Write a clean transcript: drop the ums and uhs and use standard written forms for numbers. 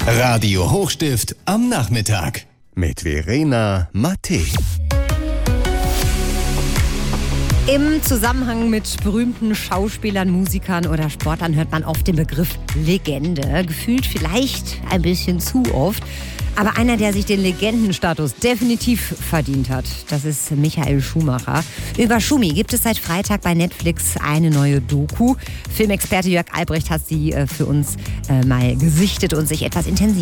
Radio Hochstift am Nachmittag mit Verena Mattei. Im Zusammenhang mit berühmten Schauspielern, Musikern oder Sportlern hört man oft den Begriff Legende. Gefühlt vielleicht ein bisschen zu oft. Aber einer, der sich den Legendenstatus definitiv verdient hat, das ist Michael Schumacher. Über Schumi gibt es seit Freitag bei Netflix eine neue Doku. Filmexperte Jörg Albrecht hat sie für uns mal gesichtet und sich etwas intensiver